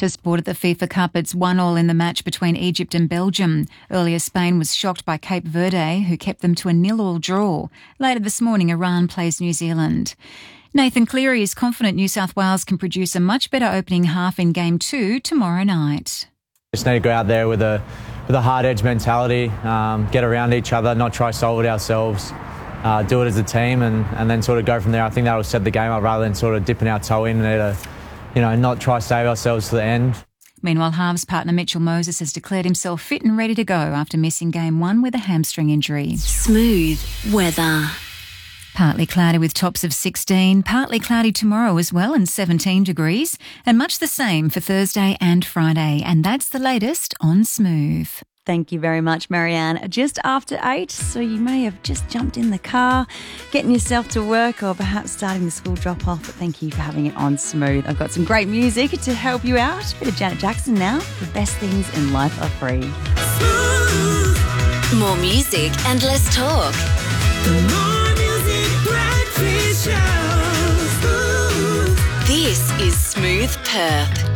To sport at the FIFA Cup, it's 1-1 in the match between Egypt and Belgium. Earlier, Spain was shocked by Cape Verde, who kept them to a 0-0 draw. Later this morning, Iran plays New Zealand. Nathan Cleary is confident New South Wales can produce a much better opening half in Game 2 tomorrow night. Just need to go out there with a hard-edge mentality, get around each other, not try to solve it ourselves, do it as a team and then sort of go from there. I think that will set the game up rather than sort of dipping our toe in there to, not try to save ourselves to the end. Meanwhile, halves partner Mitchell Moses has declared himself fit and ready to go after missing Game 1 with a hamstring injury. Smooth weather. Partly cloudy with tops of 16, partly cloudy tomorrow as well and 17 degrees, and much the same for Thursday and Friday. And that's the latest on Smooth. Thank you very much, Marianne. Just after 8, so you may have just jumped in the car, getting yourself to work or perhaps starting the school drop-off, but thank you for having it on Smooth. I've got some great music to help you out. A bit of Janet Jackson now. The best things in life are free. Smooth. More music and less talk. More music, breakfast show. Smooth. This is Smooth Perth.